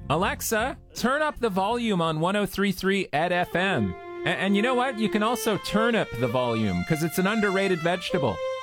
Alexa, turn up the volume on 103.3 at FM. And you know what? You can also turnip the volume because it's an underrated vegetable.